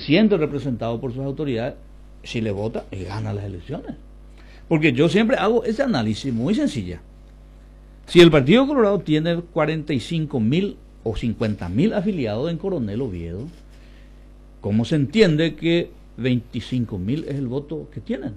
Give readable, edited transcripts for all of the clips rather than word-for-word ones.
siente representado por sus autoridades, si le vota, gana las elecciones. Porque yo siempre hago ese análisis muy sencilla. Si el Partido Colorado tiene 45.000 o 50.000 afiliados en Coronel Oviedo, ¿cómo se entiende que 25.000 es el voto que tienen?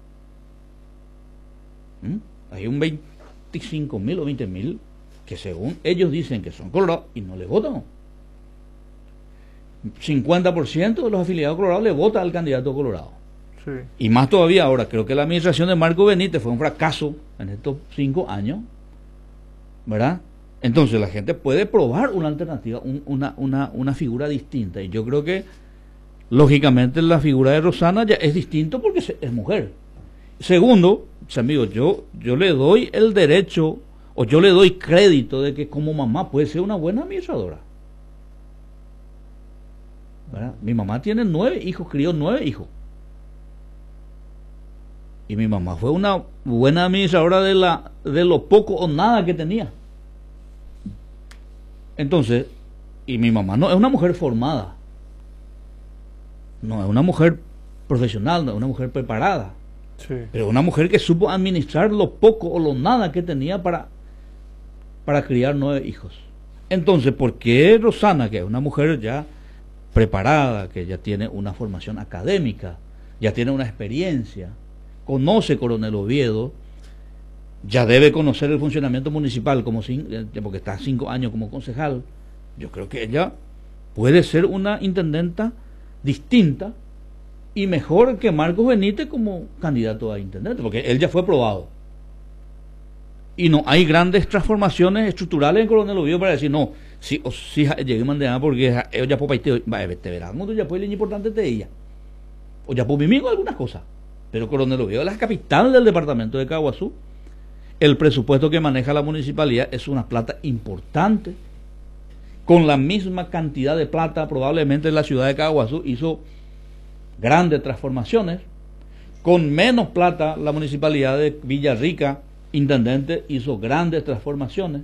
Hay un 25.000 o 20.000 que según ellos dicen que son colorados y no le votan. 50% de los afiliados colorados le vota al candidato colorado. Sí. Y más todavía ahora, creo que la administración de Marco Benítez fue un fracaso en estos 5 años, ¿verdad? Entonces la gente puede probar una alternativa, una figura distinta. Y yo creo que, lógicamente, la figura de Rosana ya es distinto porque es mujer. Segundo, amigos, yo le doy el derecho, o yo le doy crédito de que como mamá puede ser una buena administradora, ¿verdad? Mi mamá tiene 9 hijos, crió 9 hijos. Y mi mamá fue una buena administradora de lo poco o nada que tenía. Entonces, y mi mamá no es una mujer formada, no es una mujer profesional, no es una mujer preparada, Sí. pero una mujer que supo administrar lo poco o lo nada que tenía para criar 9 hijos. Entonces, ¿por qué Rosana, que es una mujer ya preparada, que ya tiene una formación académica, ya tiene una experiencia, conoce Coronel Oviedo, ya debe conocer el funcionamiento municipal porque está 5 años como concejal? Yo creo que ella puede ser una intendenta distinta y mejor que Marcos Benítez como candidato a intendente, porque él ya fue probado. Y no hay grandes transformaciones estructurales en Coronel Oviedo para decir, no, si llegué a mandar porque ella puede te verás, no ya puede ser importante de ella. O ya puede vivir algunas cosas. Pero Coronel Oviedo es la capital del departamento de Caguazú. El presupuesto que maneja la municipalidad es una plata importante. Con la misma cantidad de plata, probablemente la ciudad de Caguazú hizo grandes transformaciones. Con menos plata, la municipalidad de Villarrica, intendente, hizo grandes transformaciones.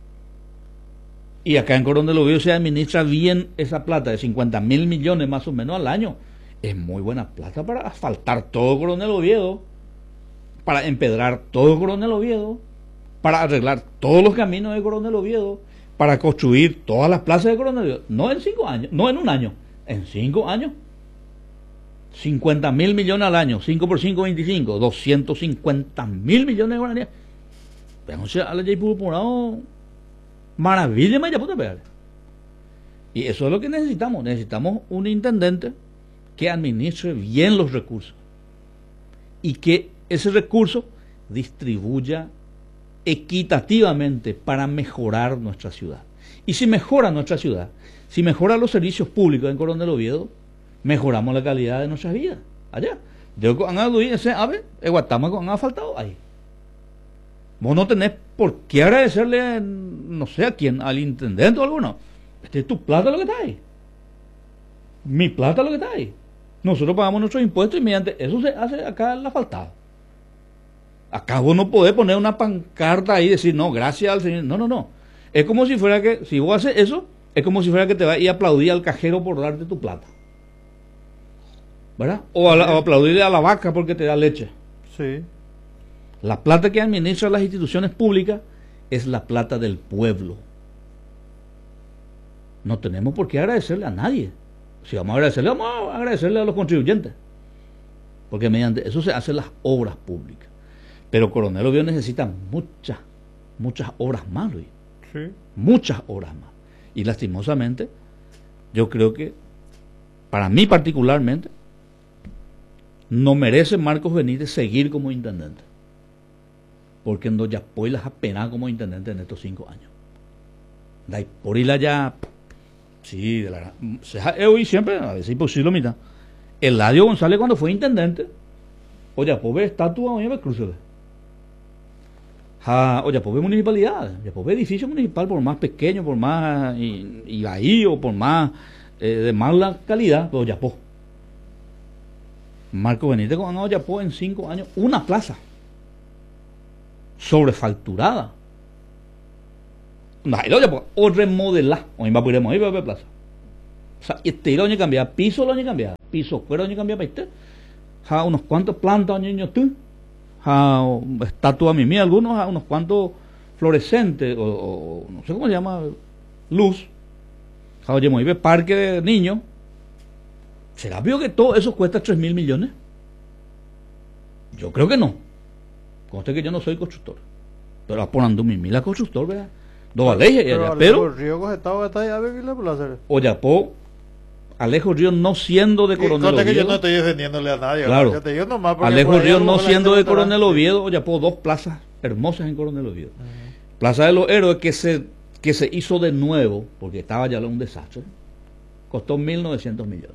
Y acá en Coronel Oviedo se administra bien esa plata de 50.000 millones más o menos al año. Es muy buena plata para asfaltar todo Coronel Oviedo, para empedrar todo Coronel Oviedo, para arreglar todos los caminos de Coronel Oviedo, para construir todas las plazas de Coronel Oviedo. No en 5 años, no en un año, en 5 años. 50.000 millones al año, 5 por 5, 25, 250.000 millones de guaraníes. Pero a la Jaipur Morado, maravilla, me puta pegar. Y eso es lo que necesitamos. Necesitamos un intendente que administre bien los recursos y que ese recurso distribuya equitativamente para mejorar nuestra ciudad. Y si mejora nuestra ciudad, si mejora los servicios públicos en Coronel Oviedo, mejoramos la calidad de nuestras vidas allá. Yo con ese ave, Guatama con ha faltado ahí. Vos no tenés por qué agradecerle, no sé a quién, al intendente o alguno. Este es tu plata lo que está ahí. Mi plata lo que está ahí. Nosotros pagamos nuestros impuestos y mediante eso se hace acá el asfaltado. Acá vos no podés poner una pancarta ahí y decir, no, gracias al señor. No, no, no. Es como si fuera que, si vos haces eso, es como si fuera que te va a ir a aplaudir al cajero por darte tu plata, ¿verdad? O aplaudirle a la vaca porque te da leche. Sí. La plata que administran las instituciones públicas es la plata del pueblo. No tenemos por qué agradecerle a nadie. Si vamos a agradecerle a los contribuyentes, porque mediante eso se hacen las obras públicas. Pero Coronel Oviedo necesita muchas obras más, Luis. Sí. Muchas obras más. Y lastimosamente, yo creo que, para mí particularmente, no merece Marcos Benítez seguir como intendente. Porque en Doyapoy las apenas como intendente en estos 5 años. Da por ir allá. Sí, de la hoy siempre, a veces imposible mitad. Eladio González cuando fue intendente, oye, pobre estatua, oye, cruce. Oye, pobre municipalidad, oye, pobre edificio municipal, por más pequeño, por más y ahí, o por más de mala calidad, pues Ollapó. Marco Benítez con Ollapó en 5 años, una plaza sobrefacturada. No, o remodelar, o va a plaza. O sea, este lo cambiar, piso lo cambiar. piso fuera doña cambia paiste, ja unos cuantos plantas niños tú, ja estatua mimi algunos, ja unos cuantos fluorescentes o no sé cómo se llama, luz, ja oye muy bien parque de niños. ¿Será obvio que todo eso cuesta 3.000 millones? Yo creo que no. Conste que yo no soy constructor. Pero aponando mi la constructor, ¿verdad? Dos Alejo y allá, pero Oyapó, Alejo Ríos no siendo de Coronel Oviedo. Que yo no estoy defendiéndole a nadie. Claro. Yo te digo nomás Alejo Ríos no siendo de Coronel Oviedo, Oyapó dos plazas hermosas en Coronel Oviedo. Plaza de los Héroes que se hizo de nuevo, porque estaba ya un desastre, costó 1.900 millones.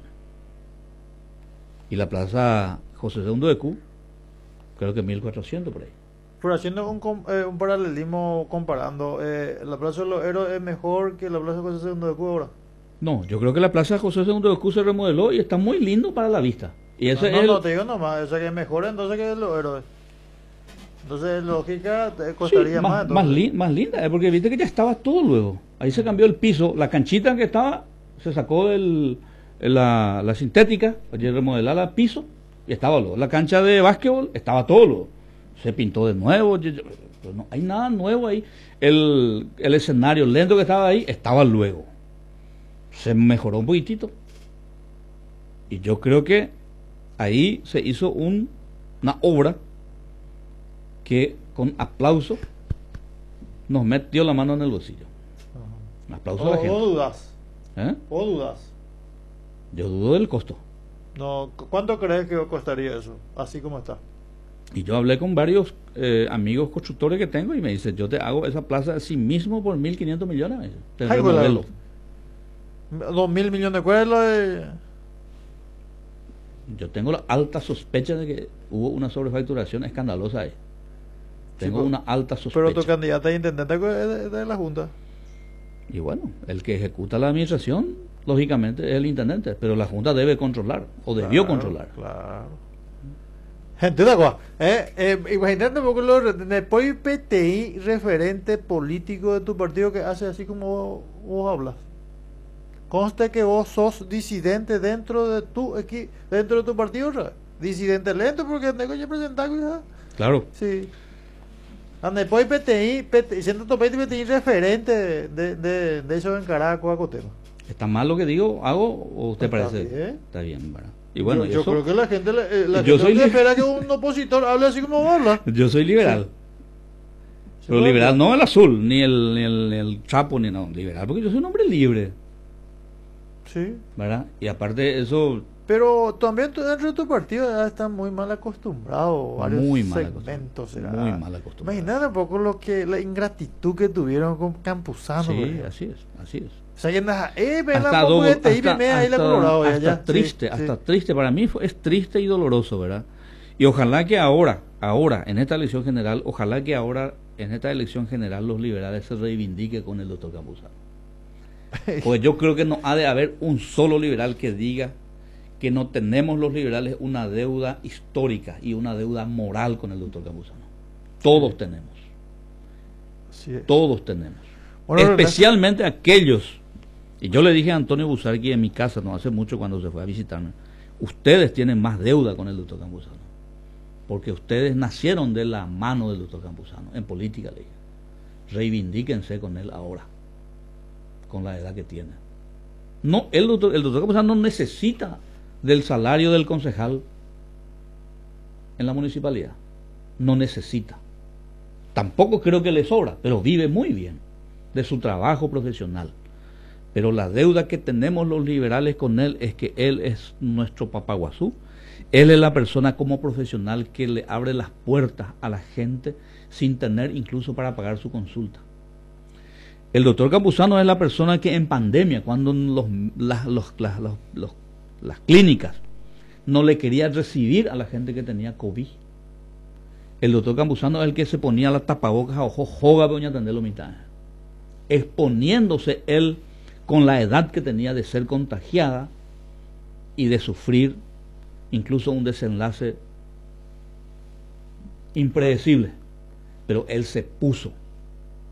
Y la plaza José II de Q, creo que 1.400 por ahí. Pero haciendo un paralelismo comparando, ¿la Plaza de los Héroes es mejor que la Plaza José II de Q ahora? No, yo creo que la Plaza José II de Q se remodeló y está muy lindo para la vista. Y ese no, te digo nomás, o sea que es mejor entonces que los Héroes. Entonces, lógica, te costaría sí, más. Más linda, porque viste que ya estaba todo luego. Ahí se cambió el piso, la canchita que estaba, se sacó la sintética, allí remodelar el piso y estaba luego. La cancha de básquetbol estaba todo luego. Se pintó de nuevo, no hay nada nuevo ahí. El escenario lento que estaba ahí estaba luego. Se mejoró un poquitito. Y yo creo que ahí se hizo una obra que con aplauso nos metió la mano en el bolsillo. Un aplauso a la gente. ¿O dudas? ¿O dudas? Yo dudo del costo. No, ¿cuánto crees que costaría eso? Así como está. Y yo hablé con varios amigos constructores que tengo y me dice, yo te hago esa plaza así mismo por 1.500 millones. Te remodelo. 2.000 millones de cueros. Yo tengo la alta sospecha de que hubo una sobrefacturación escandalosa ahí. Tengo una alta sospecha. Pero tu candidato a intendente es de la Junta. Y bueno, el que ejecuta la administración, lógicamente, es el intendente, pero la Junta debe controlar, o debió controlar. Claro. Gente de agua. Imagínate porque después PTI, referente político de tu partido, que hace así como vos hablas. Conste que vos sos disidente dentro de tu partido, ¿sabes? Disidente lento porque tengo que presentar, ¿sabes? Claro. Sí. Después PTI, siendo tu PTI referente de eso en Caracas, Cotema. ¿Está mal lo que digo, hago, o usted parece? Bien. Está bien, ¿verdad? Y bueno, yo creo que la gente espera que un opositor hable así como habla. Yo soy liberal. Sí. Pero liberal no el azul, ni el chapo, ni no, liberal, porque yo soy un hombre libre. Sí. ¿Verdad? Y aparte eso... Pero también dentro de tu partido ya están muy mal acostumbrados. Varios muy mal segmentos. Muy mal acostumbrados. Imagínate un poco la ingratitud que tuvieron con Campuzano. Sí, así es. O sea, hasta triste, para mí es triste y doloroso, ¿verdad? Y ojalá que ahora, en esta elección general, los liberales se reivindiquen con el doctor Campuzano. Pues yo creo que no ha de haber un solo liberal que diga que no tenemos los liberales una deuda histórica y una deuda moral con el doctor Campuzano. Todos tenemos. Todos tenemos. Bueno, especialmente aquellos. Y yo le dije a Antonio Busarqui en mi casa, no hace mucho cuando se fue a visitarme, ustedes tienen más deuda con el doctor Campuzano, porque ustedes nacieron de la mano del doctor Campuzano, en política le dije. Reivindíquense con él ahora, con la edad que tiene. No, el doctor Campuzano no necesita del salario del concejal en la municipalidad, no necesita. Tampoco creo que le sobra, pero vive muy bien de su trabajo profesional. Pero la deuda que tenemos los liberales con él es que él es nuestro papaguazú. Él es la persona como profesional que le abre las puertas a la gente sin tener incluso para pagar su consulta. El doctor Campuzano es la persona que en pandemia, cuando las clínicas no le querían recibir a la gente que tenía COVID, el doctor Campuzano es el que se ponía las tapabocas a ojo joga doña atender mitad, exponiéndose él con la edad que tenía de ser contagiada y de sufrir incluso un desenlace impredecible, pero él se puso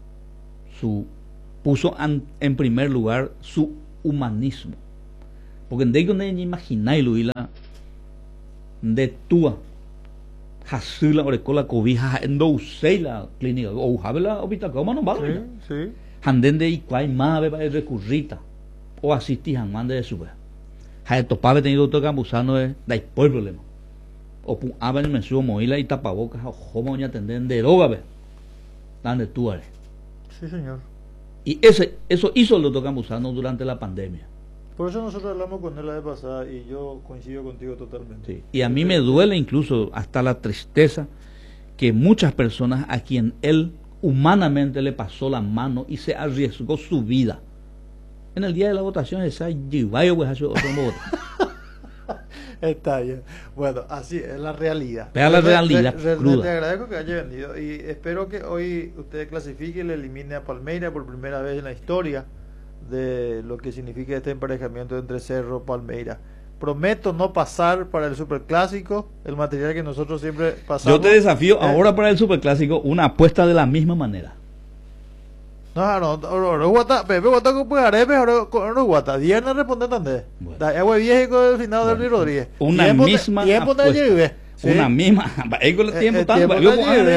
en primer lugar su humanismo, porque de que no imagináis lo la de tua hasula o la cobija no usé la clínica o habla hospital cómo no va Sí, sí. anden de igual más de recurrita o asistir a mande de sube hay topaba tenido doctor Campuzano de por problema o aben me subo moila y tapabocas o como ya atender de droga ve donde tú eres. Sí, señor. Y eso hizo el doctor Campuzano durante la pandemia. Por eso nosotros hablamos con él la vez pasada y yo coincido contigo totalmente. Sí. Y a mí me duele incluso hasta la tristeza que muchas personas a quien él humanamente le pasó la mano y se arriesgó su vida. En el día de la votación esa Está bien. Bueno, así es la realidad. Vea la realidad cruda. Te agradezco que haya venido y espero que hoy usted clasifique y le elimine a Palmeira por primera vez en la historia de lo que significa este emparejamiento entre Cerro y Palmeira. Prometo no pasar para el superclásico, el material que nosotros siempre pasamos. Yo te desafío ahora para el superclásico una apuesta de la misma manera. No, guata, Pepe, guata con Pujarepe, no guata, Diana responde también. Da agua vieja el final de Luis Rodríguez. Una misma apuesta. Una misma, con el tiempo tanto. Yo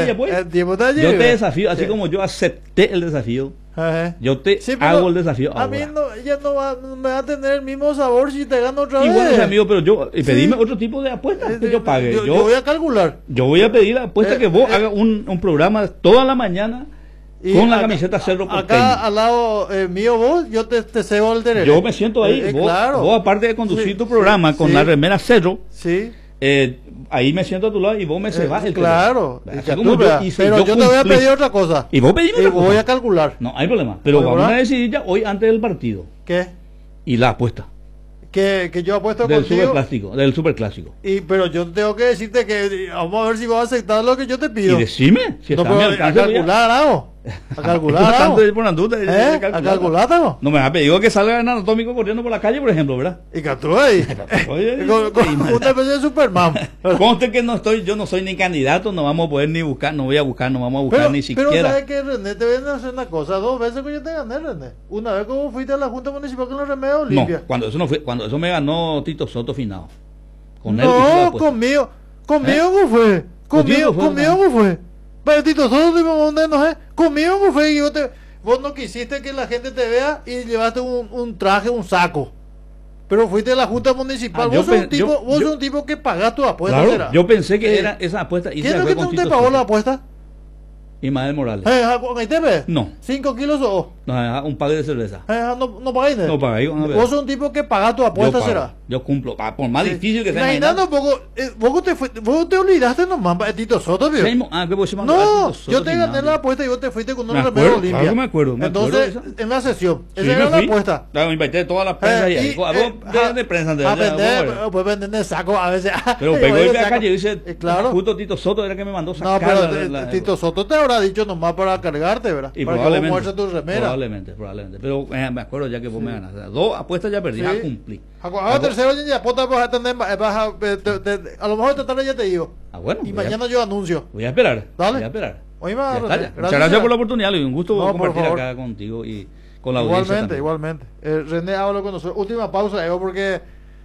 te desafío, así como yo acepté el desafío. Yo te hago el desafío ahora. A mí ya no me va a tener el mismo sabor si te gano otra vez. Igual, amigo, pero yo pedime otro tipo de apuesta que yo pague. Yo voy a calcular. Yo voy a pedir la apuesta que vos hagas un programa toda la mañana con la camiseta Cerro Porteño. Acá al lado mío vos, yo te cebo el terreno. Yo me siento ahí. Vos aparte de conducir tu programa con la remera Cerro. Sí. Ahí me siento a tu lado y vos me cebas el claro, pero yo te voy a pedir otra cosa. Y vos pedime otra cosa. Voy a calcular. No hay problema. Pero vamos a decidir ya hoy antes del partido. ¿Qué? Y la apuesta. Que yo apuesto del contigo. Del superclásico. Pero yo tengo que decirte que vamos a ver si vas a aceptar lo que yo te pido. Y decime si no está a mi alcance. A calcular, ¿A calcular, no? No me ha pedido que salga en anatómico corriendo por la calle, por ejemplo, ¿verdad? Y que tú ahí. Con una especie de Superman. Conste que yo no soy ni candidato, no vamos a poder ni buscar, no vamos a buscar ni siquiera. Pero sabes que René, te voy a hacer una cosa, 2 veces que yo te gané, René. Una vez como fuiste a la Junta Municipal con los Remedios Olimpia. No, cuando eso me ganó Tito Soto Finado. Con él conmigo no fue. Conmigo no fue. Pero Tito Soto, ¿dónde no es? Conmigo no fue. Vos no quisiste que la gente te vea y llevaste un traje, un saco. Pero fuiste a la Junta Municipal. Vos sos un tipo que pagás tu apuesta. Claro, ¿será? yo pensé que era esa apuesta. ¿Quién es que te pagó la apuesta? Ismael Morales. ¿Con el TV? No. 5 kilos o. No, un pague de cerveza. No pagáis. No pagáis. Vos sos un tipo que paga tu apuesta, ¿será? Yo cumplo. Por más difícil que sea. Imaginando un poco. Vos te olvidaste nomás, Tito Soto, ¿vio? No, yo te gané la apuesta y vos te fuiste con una remera Olimpia. Claro, me acuerdo. Entonces, en la sesión. Esa era la apuesta. Claro, me invité toda la prensa y ahí. ¿Vos de prensa? Pues vender saco a veces. Pero pegó y acá y dice. Claro. Justo Tito Soto era que me mandó sacar. No, pero Tito Soto te habrá dicho nomás para cargarte, ¿verdad? Y para probablemente, que vos muerdas tu remera. Probablemente. Pero me acuerdo ya que vos me ganaste. 2 apuestas ya perdí, ya cumplí. A tercero ya apuesta vas a tener, a lo mejor esta tarde ya te digo. Bueno. Y mañana yo anuncio. Voy a esperar. Dale. Voy a esperar. Muchas gracias por la oportunidad, Luis. Un gusto compartir acá contigo y con la audiencia. Igualmente. René habla con nosotros. Última pausa, porque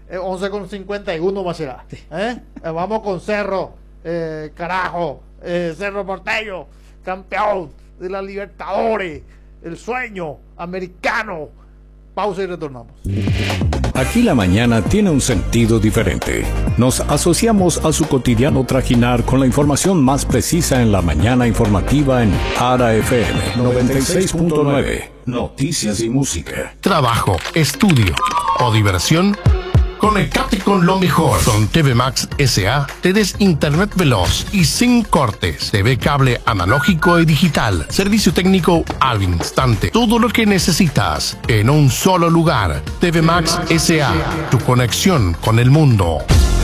11:51 más será. Vamos con Cerro, carajo. Cerro Porteño, campeón de la Libertadores, el sueño americano. Pausa y retornamos. Aquí la mañana tiene un sentido diferente. Nos asociamos a su cotidiano trajinar con la información más precisa en la mañana informativa en Ara FM 96.9. Noticias y música. Trabajo, estudio o diversión. Conectate con lo mejor. Con TV Max S.A. tenés internet veloz y sin cortes. TV cable analógico y digital. Servicio técnico al instante. Todo lo que necesitas en un solo lugar. TV Max S.A. Tu conexión con el mundo.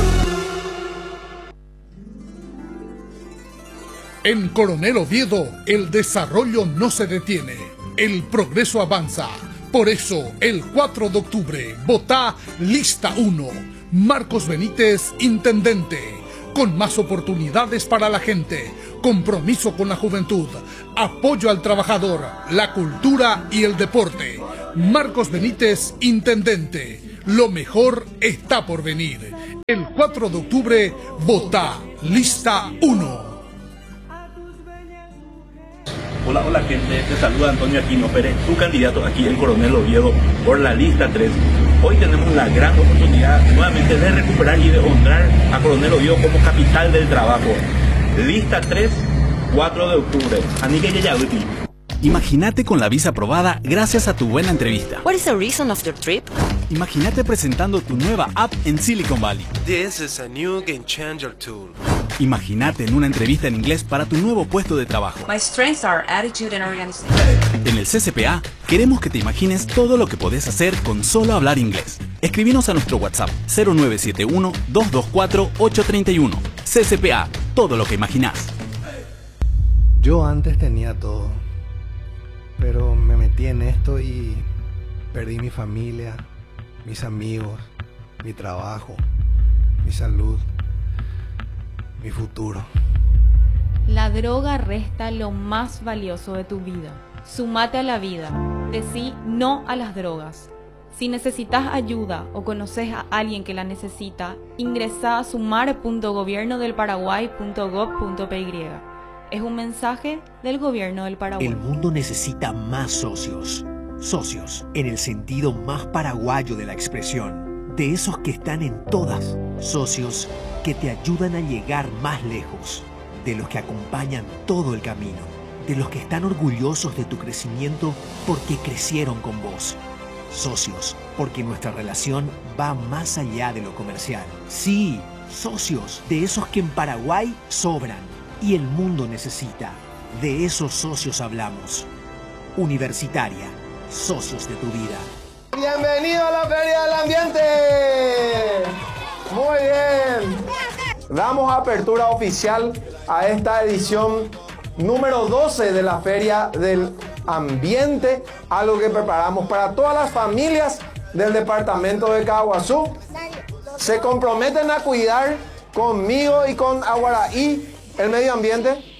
En Coronel Oviedo, el desarrollo no se detiene. El progreso avanza. Por eso, el 4 de octubre, votá Lista 1. Marcos Benítez, intendente. Con más oportunidades para la gente, compromiso con la juventud, apoyo al trabajador, la cultura y el deporte. Marcos Benítez, intendente. Lo mejor está por venir. El 4 de octubre, vota lista 1. Hola, hola gente, te saluda Antonio Aquino Pérez, tu candidato aquí en Coronel Oviedo por la lista 3. Hoy tenemos la gran oportunidad nuevamente de recuperar y de honrar a Coronel Oviedo como capital del trabajo. Lista 3, 4 de octubre. Anike Yeyauti. Imagínate con la visa aprobada gracias a tu buena entrevista. What is the reason of your trip? Imagínate presentando tu nueva app en Silicon Valley. This is a new game changer tool. Imagínate en una entrevista en inglés para tu nuevo puesto de trabajo. My strengths are attitude and organization. En el CCPA queremos que te imagines todo lo que podés hacer con solo hablar inglés. Escribinos a nuestro WhatsApp 0971-224-831. CCPA, todo lo que imaginás. Yo antes tenía todo, pero me metí en esto y perdí mi familia, mis amigos, mi trabajo, mi salud, mi futuro. La droga resta lo más valioso de tu vida. Sumate a la vida. Decí no a las drogas. Si necesitas ayuda o conoces a alguien que la necesita, ingresa a sumar.gobiernodelparaguay.gov.py. Es un mensaje del Gobierno del Paraguay. El mundo necesita más socios. Socios, en el sentido más paraguayo de la expresión. De esos que están en todas. Socios que te ayudan a llegar más lejos. De los que acompañan todo el camino. De los que están orgullosos de tu crecimiento porque crecieron con vos. Socios, porque nuestra relación va más allá de lo comercial. Sí, socios, de esos que en Paraguay sobran y el mundo necesita. De esos socios hablamos. Universitaria, socios de tu vida. Bienvenido a la Feria del Ambiente. Muy bien. Damos apertura oficial a esta edición número 12 de la Feria del Ambiente, algo que preparamos para todas las familias del departamento de Caguazú. Se comprometen a cuidar conmigo y con Aguaraí el medio ambiente.